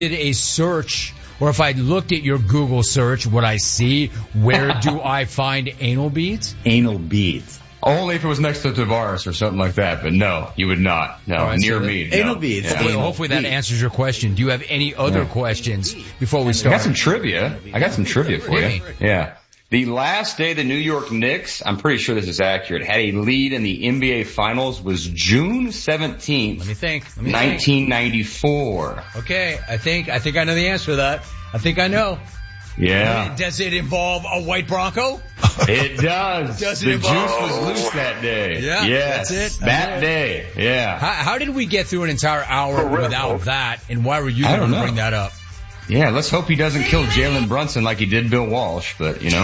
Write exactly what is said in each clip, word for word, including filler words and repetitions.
did a search, or if I looked at your Google search, would I see where do I find anal beads? Anal beads. Only if it was next to Tavares or something like that, but no, you would not. No, right, near so me. No. Anal beads. Yeah. Hopefully, hopefully that answers your question. Do you have any other yeah. questions before we start? I got some trivia. I got some trivia for really? you. Yeah. The last day the New York Knicks, I'm pretty sure this is accurate, had a lead in the N B A Finals was June seventeenth. Let me think. Let me nineteen ninety-four. Think. Okay, I think I think I know the answer to that. I think I know. Yeah. Does it involve a white Bronco? It does. Does it the involve? juice was loose that day. Yeah, yes. that's it. That day. Yeah. How, how did we get through an entire hour without that? And why were you I going don't to bring that up? Yeah, let's hope he doesn't kill Jalen Brunson like he did Bill Walsh, but you know.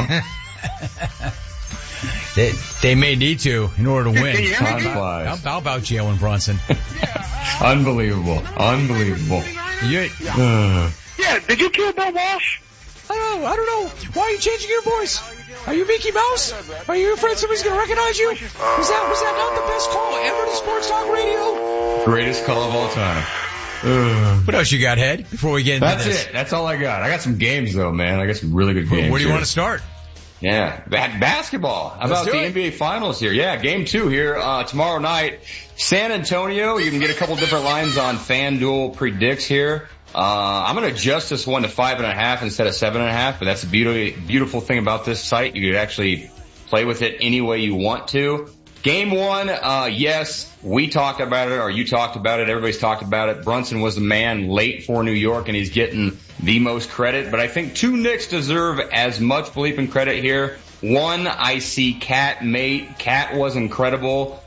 they, they may need to in order to win. Time flies. How, how about Jalen Brunson? Unbelievable. Unbelievable. You, uh. Yeah, did you kill Bill Walsh? I don't know. I don't know. Why are you changing your voice? Are you Mickey Mouse? Are you afraid somebody's going to recognize you? Was that, was that not the best call ever to Sports Talk Radio? Greatest call of all time. Uh, what else you got, Head, before we get into that's this? That's it. That's all I got. I got some games, though, man. I got some really good games. Where do you here. want to start? Yeah, ba- basketball. How about the it. N B A Finals here? Yeah, game two here uh, tomorrow night. San Antonio. You can get a couple different lines on FanDuel predicts here. Uh, I'm going to adjust this one to five and a half instead of seven and a half, but that's the beautiful, beautiful thing about this site. You could actually play with it any way you want to. Game one, uh, yes, we talked about it, or you talked about it, everybody's talked about it. Brunson was the man late for New York, and he's getting the most credit. But I think two Knicks deserve as much belief and credit here. One, I see Cat mate. Cat was incredible.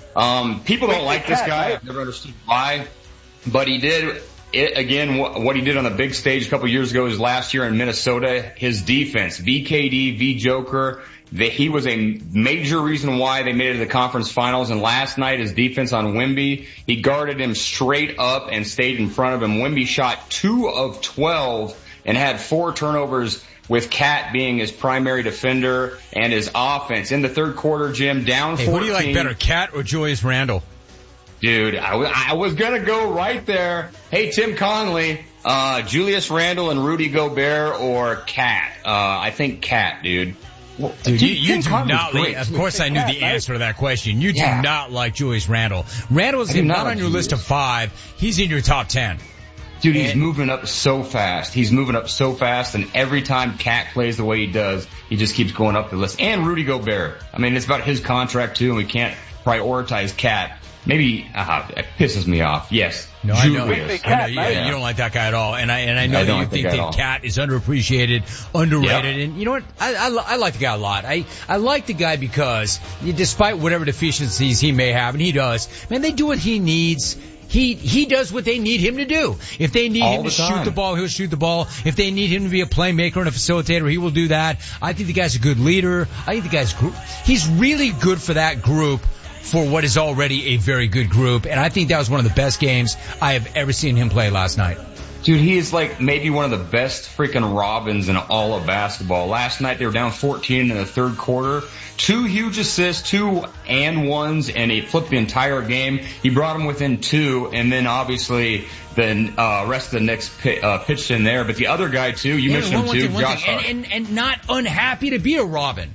Um, people don't like this guy. I've never understood why, but he did. It, again, what he did on the big stage a couple years ago is last year in Minnesota, his defense, V K D, V Joker, that he was a major reason why they made it to the conference finals. And last night, his defense on Wemby, he guarded him straight up and stayed in front of him. Wemby shot two of twelve and had four turnovers with Cat being his primary defender and his offense. In the third quarter, Jim, down hey, fourteen. Who do you like better, Cat or Julius Randle? Dude, I, w- I was gonna go right there. Hey, Tim Conley, uh, Julius Randle and Rudy Gobert or Cat? Uh, I think Cat, dude. Well, dude, you, you do not like, of course I knew the answer to that question. You do yeah. not like Julius Randle. Randle is not on your list of five. He's in your top ten. Dude, he's and, moving up so fast. He's moving up so fast, and every time Cat plays the way he does, he just keeps going up the list. And Rudy Gobert. I mean, it's about his contract, too, and we can't prioritize Cat. Maybe, uh, it pisses me off. Yes. No, I know. I know you, yeah. you don't like that guy at all. And I, and I know I that you like think that, that Cat is underappreciated, underrated. Yep. And you know what? I, I, I like the guy a lot. I, I like the guy because despite whatever deficiencies he may have, and he does, man, they do what he needs. He, he does what they need him to do. If they need all him to the time. shoot the ball, he'll shoot the ball. If they need him to be a playmaker and a facilitator, he will do that. I think the guy's a good leader. I think the guy's, he's really good for that group, for what is already a very good group. And I think that was one of the best games I have ever seen him play last night. Dude, he is like maybe one of the best freaking Robins in all of basketball. Last night they were down fourteen in the third quarter. Two huge assists, two and ones, and he flipped the entire game. He brought them within two, and then obviously the uh, rest of the Knicks pit, uh, pitched in there. But the other guy too, you yeah, mentioned one, him too, one Josh thing, Hart. And, and, and not unhappy to be a Robin.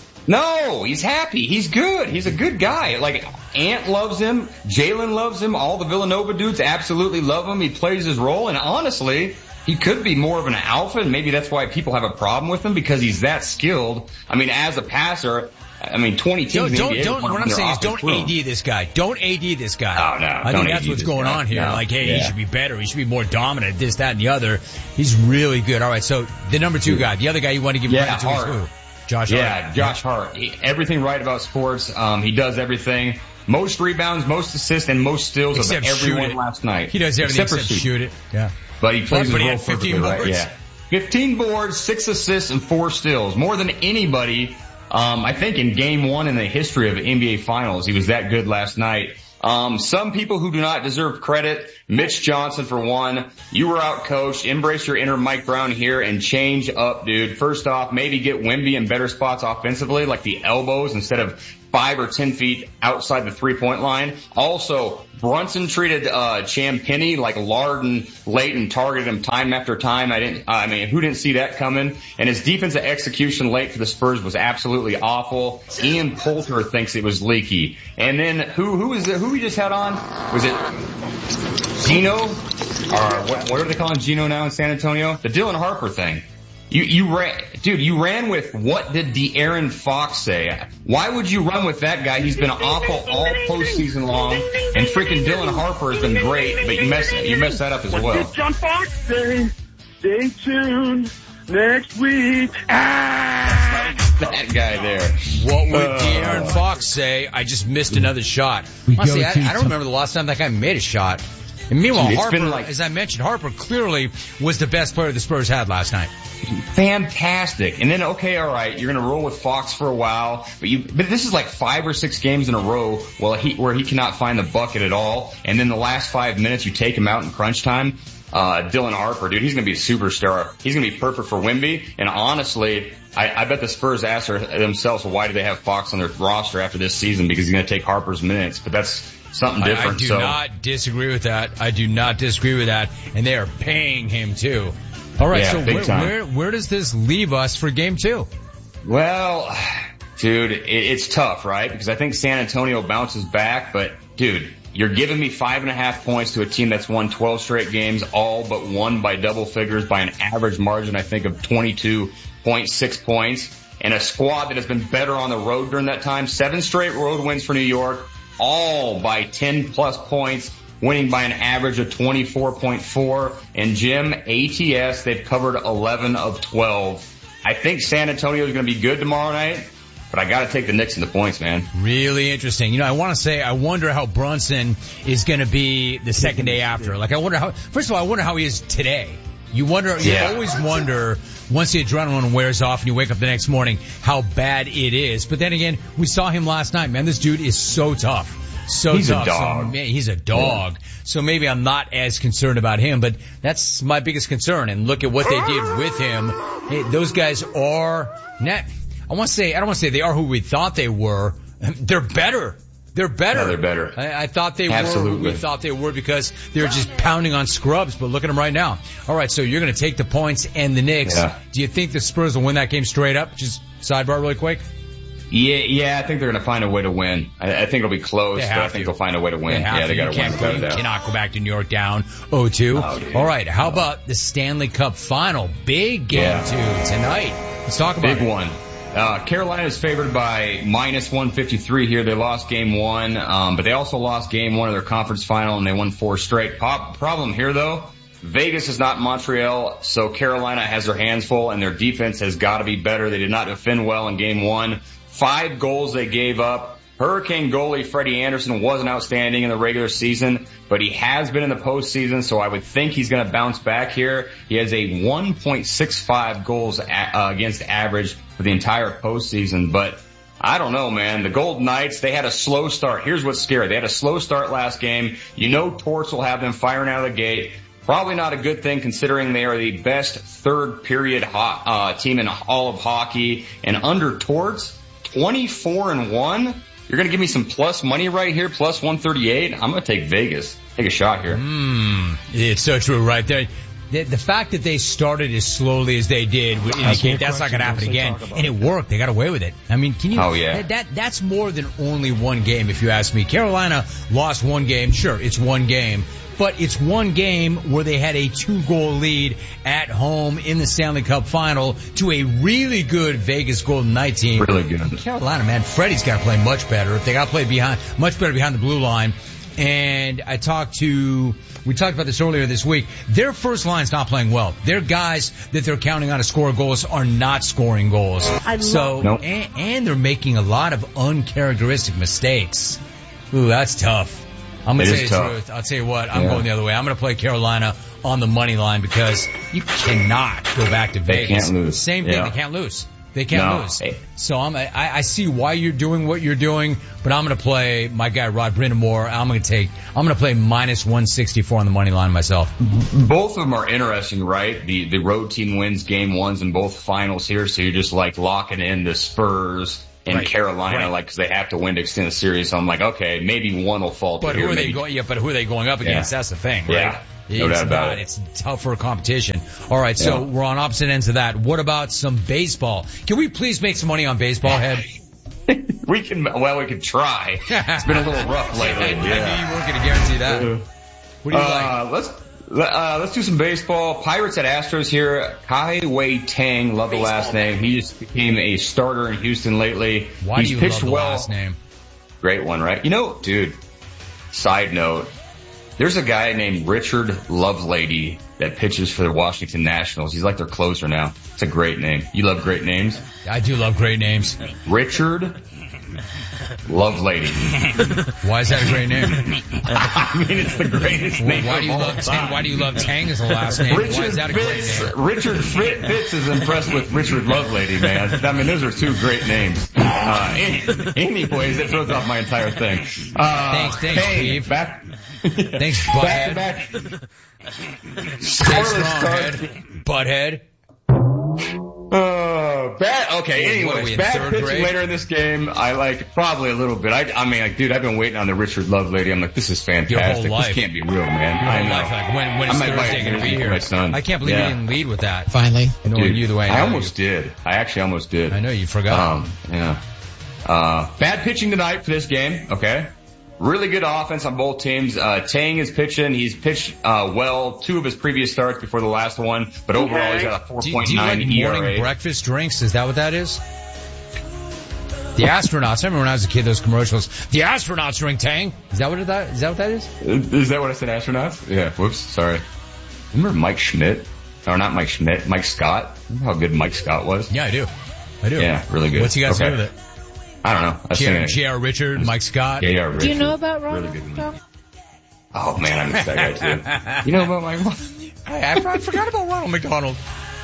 No, he's happy. He's good. He's a good guy. Like, Ant loves him. Jalen loves him. All the Villanova dudes absolutely love him. He plays his role. And honestly, he could be more of an alpha. And maybe that's why people have a problem with him, because he's that skilled. I mean, as a passer, I mean, twenty teams in the N B A don't, don't, what I'm saying is don't room. A D this guy. Don't A D this guy. Oh, no. I don't think that's A D what's this going guy. on here. No. Like, hey, yeah. he should be better. He should be more dominant, this, that, and the other. He's really good. All right, so the number two guy, the other guy you want to give yeah, credit to Hart. is who? Josh Hart. Yeah, Josh Hart. He, everything right about sports. Um, he does everything. Most rebounds, most assists, and most steals except of everyone shoot it. last night. He does everything except, except for shoot. shoot it. Yeah. But he plays but his he role had fifteen perfectly right. boards. Yeah. fifteen boards, six assists, and four steals. More than anybody, um, I think, in game one in the history of N B A Finals. He was that good last night. Um, some people who do not deserve credit, Mitch Johnson for one. You were out coached. Embrace your inner Mike Brown here and change up, dude. First off, maybe get Wemby in better spots offensively, like the elbows instead of five or ten feet outside the three-point line. Also, Brunson treated uh Champagnie like lard and late and targeted him time after time. I didn't. I mean, who didn't see that coming? And his defensive execution late for the Spurs was absolutely awful. Ian Poulter thinks it was leaky. And then who who is it? Who we just had on? Was it Gino? Or what, what are they calling Gino now in San Antonio? The Dylan Harper thing. You, you ran, dude, you ran with what did De'Aaron Fox say? Why would you run with that guy? He's been awful all postseason long, and freaking Dylan Harper has been great, but you messed, you messed that up as well. What did John Fox say? Stay tuned next week. Ah! That guy there. What would Uh, De'Aaron Fox say? I just missed another shot. Honestly, I, I don't remember the last time that guy made a shot. And meanwhile, Dude, it's Harper, been like- as I mentioned, Harper clearly was the best player the Spurs had last night. Fantastic. And then, okay, all right, you're going to roll with Fox for a while, but you, but this is like five or six games in a row where he, where he cannot find the bucket at all. And then the last five minutes, you take him out in crunch time. Uh, Dylan Harper, dude, he's going to be a superstar. He's going to be perfect for Wemby. And honestly, I, I bet the Spurs asked themselves, well, why do they have Fox on their roster after this season? Because he's going to take Harper's minutes. But that's something different. I, I do so. not disagree with that. I do not disagree with that. And they are paying him too. All right, Yeah, so big where, time. where where does this leave us for game two? Well, dude, it, it's tough, right? Because I think San Antonio bounces back, but dude, you're giving me five and a half points to a team that's won twelve straight games, all but won by double figures by an average margin, I think, of twenty-two point six points, and a squad that has been better on the road during that time. Seven straight road wins for New York, all by ten plus points, winning by an average of twenty-four point four. And Jim, A T S, they've covered eleven of twelve. I think San Antonio is going to be good tomorrow night, but I got to take the Knicks in the points, man. Really interesting. You know, I want to say, I wonder how Brunson is going to be the second day after. Like, I wonder how, first of all, I wonder how he is today. You wonder, Yeah. you always wonder, once the adrenaline wears off and you wake up the next morning, how bad it is. But then again, we saw him last night, man. This dude is so tough. So He's a tough. dog. So, man, he's a dog. So maybe I'm not as concerned about him, but that's my biggest concern. And look at what they did with him. Hey, those guys are, not, I want to say, I don't want to say they are who we thought they were. They're better. They're better. No, they're better. I, I thought they Absolutely. were. We thought they were because they were just pounding on scrubs. But look at them right now. All right, so you're going to take the points and the Knicks. Yeah. Do you think the Spurs will win that game straight up? Just sidebar really quick. Yeah, yeah, I think they're going to find a way to win. I, I think it'll be close, They but have I think to. they'll find a way to win. They have Yeah, to. they got You to win can't without go, a you doubt. cannot go back to New York down oh two. No, dude. All right, how No. about the Stanley Cup Final? Big game Yeah. two tonight. Let's talk about Big it. one. Uh, Carolina is favored by minus one fifty-three here. They lost game one, um, but they also lost game one of their conference final and they won four straight. Pop, problem here though, Vegas is not Montreal, so Carolina has their hands full and their defense has got to be better. They did not defend well in game one. Five goals they gave up. Hurricane goalie Freddie Anderson wasn't outstanding in the regular season, but he has been in the postseason, so I would think he's going to bounce back here. He has a one point six five goals a- uh, against average for the entire postseason, but I don't know, man. The Golden Knights, they had a slow start. Here's what's scary. They had a slow start last game. You know Torts will have them firing out of the gate. Probably not a good thing considering they are the best third period ho- uh, team in all of hockey. And under Torts, twenty-four and one. You're going to give me some plus money right here, plus one thirty-eight. I'm going to take Vegas. Take a shot here. Mm, it's so true right there. The, the fact that they started as slowly as they did would indicate that's not going to happen again. And it worked. They got away with it. I mean, can you? Oh, yeah. That, that that's more than only one game, if you ask me. Carolina lost one game. Sure, it's one game. But it's one game where they had a two-goal lead at home in the Stanley Cup Final to a really good Vegas Golden Knight team. Really good. Carolina, man, Freddie's got to play much better. They got to play behind, much better behind the blue line. And I talked to, we talked about this earlier this week. Their first line's not playing well. Their guys that they're counting on to score goals are not scoring goals. I love so, Nope. and, and they're making a lot of uncharacteristic mistakes. Ooh, that's tough. I'm going It to tell you is the tough. truth. I'll tell you what, I'm Yeah. going the other way. I'm going to play Carolina on the money line because you cannot go back to They Vegas. can't lose. Same thing, Yeah. they can't lose. They can't No. lose. So I'm, I, I see why you're doing what you're doing, but I'm going to play my guy Rod Brindamore. I'm going to take, I'm going to play minus one sixty-four on the money line myself. Both of them are interesting, right? The the road team wins game ones in both finals here, so you're just like locking in the Spurs and Right. Carolina, Right. like, because they have to win to extend the series. So I'm like, okay, maybe one will fall But here. who are they maybe- going? Yeah, but who are they going up against? Yeah. That's the thing, Yeah. right? No it's doubt about not, it. It's tougher competition. All right, so Yeah. we're on opposite ends of that. What about some baseball? Can we please make some money on baseball, Head? We can, well, we could try. It's been a little rough lately. I knew Yeah. you weren't going to guarantee that. What do you like? Uh, let's uh, let's do some baseball. Pirates at Astros here. Kai Wei Tang, love the last name. He just became a starter in Houston lately. Why He's do you pitched love the well. last name? Great one, right? You know, dude. Side note. There's a guy named Richard Lovelady that pitches for the Washington Nationals. He's like their closer now. It's a great name. You love great names? I do love great names. Richard Lovelady. Why is that a great name? I mean, it's the greatest name Why do you of all love time. Tang? Why do you love Tang as the last name? Why Richard is that a great Fitz, name? Richard Fit- Fitz is impressed with Richard Lovelady, man. I mean, those are two great names. Uh, any, anyways, it throws off my entire thing. Uh, Thanks, thanks, hey, Steve. Back, Thanks, back to butthead. back. Stay Scoreless strong, start. Head. Butthead. Uh, bad. Okay. What are we Anyways, in bad third pitching grade? later in this game. I like probably a little bit. I, I mean, like, dude, I've been waiting on the Richard Lovelady. I'm like, this is fantastic. life. This can't be real, man. Your I whole know. life, like, when, when I is might buy Thursday a going to be jersey for here? my son. I can't believe Yeah. you didn't lead with that. Finally. Knowing Dude, you the way I, I know almost you. did. I actually almost did. I know you forgot. Um, yeah. Uh, bad pitching tonight for this game. Okay. Really good offense on both teams. Uh, Tang is pitching. He's pitched, uh, well two of his previous starts before the last one, but overall he's got a do, four do you point like nine E R A. morning breakfast drinks? Is that what that is? The astronauts. I remember when I was a kid, those commercials. The astronauts drink Tang. Is that what it, that is? That what that is? Is that what I said, astronauts? Yeah, whoops, sorry. Remember Mike Schmidt? Or not Mike Schmidt, Mike Scott? Remember how good Mike Scott was? Yeah, I do. I do. Yeah, really good. What's he got to Okay. say with it? I don't know. I was thinking- J R. Richard, Mike Scott. Yeah, yeah, Richard. Do you know about Ronald Really good. McDonald? Oh man, I missed that guy too. You know about Mike? I, I forgot about Ronald McDonald.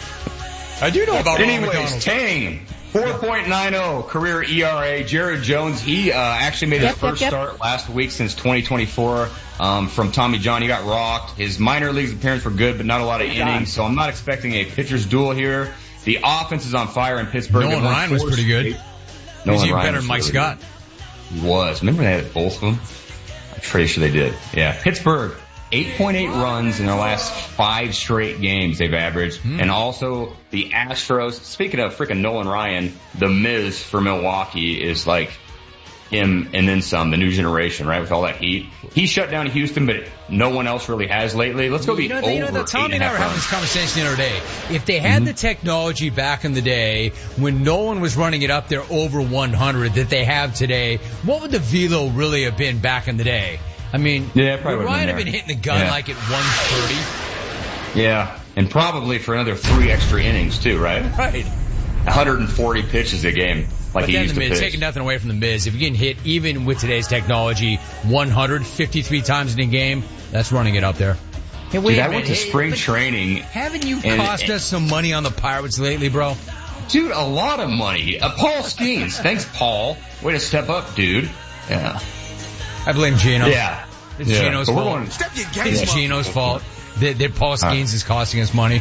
I do know about Ronald Anyways, McDonald. Tang, four point nine oh career E R A. Jared Jones, he uh, actually made his Yep, yep, first yep. start last week since twenty twenty-four um, from Tommy John. He got rocked. His minor leagues appearance were good, but not a lot of innings, so I'm not expecting a pitcher's duel here. The offense is on fire in Pittsburgh. Nolan They won Ryan was four pretty good. straight. He's Nolan even Ryan better was than Mike really Scott. good. He was. Remember they had both of them? I'm pretty sure they did. Yeah. Pittsburgh, eight point eight runs in their last five straight games they've averaged. Hmm. And also the Astros, speaking of freaking Nolan Ryan, the Miz for Milwaukee is like him and then some, the new generation, right? With all that heat. He shut down Houston, but no one else really has lately. Let's go the You know, over you know, the, eight Tommy and and a I were half having this runs. conversation the other day. If they had the technology back in the day when no one was running it up there over one hundred that they have today, what would the velo really have been back in the day? I mean, Yeah, it probably would would've Ryan been have been there. hitting the gun Yeah. like at one thirty? Yeah. And probably for another three extra innings too, right? Right. one hundred forty pitches a game like But he then used the to Miz, pitch. taking nothing away from the Miz, if you're getting hit even with today's technology one hundred fifty-three times in a game, that's running it up there. Hey, wait Dude, a I went to minute. Hey, spring but training. Haven't you and- cost us some money on the Pirates lately, bro? Dude, a lot of money. Uh, Paul Skeens. Thanks, Paul. Way to step up, dude. Yeah. I blame Gino. Yeah. It's Yeah. Gino's But we're fault. going- Step your game It's up. Gino's fault that, that Paul Skeens is costing us money.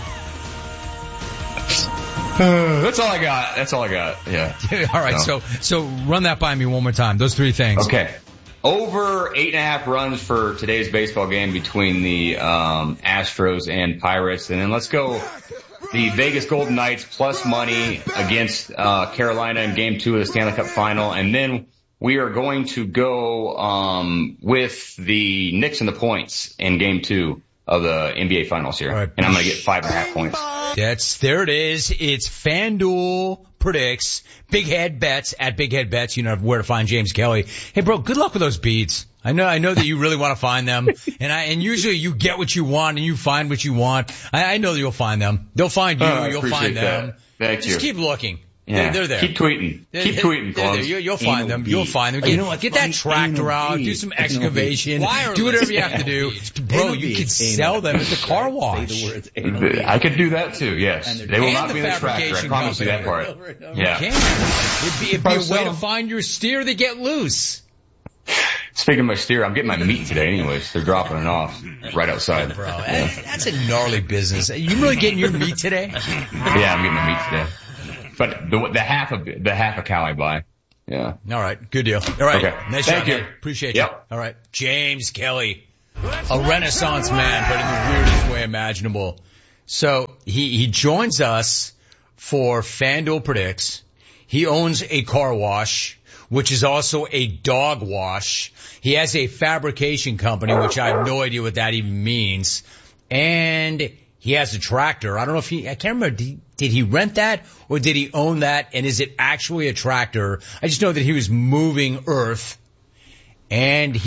Uh, that's all I got. That's all I got. Yeah. All right, No. so so run that by me one more time. Those three things. Okay. Over eight and a half runs for today's baseball game between the um, Astros and Pirates. And then let's go the Vegas Golden Knights plus money against uh, Carolina in game two of the Stanley Cup final. And then we are going to go um, with the Knicks and the points in game two of the N B A finals here. All right. And I'm going to get five and a half points. That's there it is. It's FanDuel predicts Big Head Bets at Big Head Bets. You know where to find James Kelly. Hey, bro, good luck with those beats. I know, I know that you really want to find them, and I and usually you get what you want and you find what you want. I, I know that you'll find them. They'll find you. Oh, I you'll appreciate find them. that. Thank Just you. keep looking. Yeah. They're there. Keep tweeting. They're, Keep they're, tweeting, they're there. You, you'll find Anal them. bead. You'll find them. Oh, Get, you know what? get that Funny tractor anal out. bead. Do some Anal excavation. bead. Do whatever you have to do. Bro, Anal you bead. could sell Anal. them at the car wash. Say the words anal bead. I could do that too, yes. And They will and not the be in the tractor. I fabrication promise you that company. part. Over and over. Yeah. You can. It'd be, it'd be Probably a way so. to find your steer that get loose. Speaking of my steer, I'm getting my meat today anyways. They're dropping it off right outside. Bro, that, that's a gnarly business. You really getting your meat today? Yeah, I'm getting my meat today. But the, the half of, the half a cow I buy. Yeah. All right. Good deal. All right. Okay. Nice Thank job, you. man. Appreciate Yep. you. All right. James Kelly. A renaissance man, but in the weirdest way imaginable. So he, he joins us for FanDuel Predicts. He owns a car wash, which is also a dog wash. He has a fabrication company, which I have no idea what that even means. And he has a tractor. I don't know if he, I can't remember, did he, did he rent that or did he own that? And is it actually a tractor? I just know that he was moving earth and